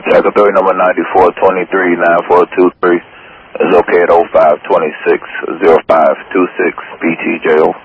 Jack Authority number 9423-9423 is okay at 0526-0526 BTJO.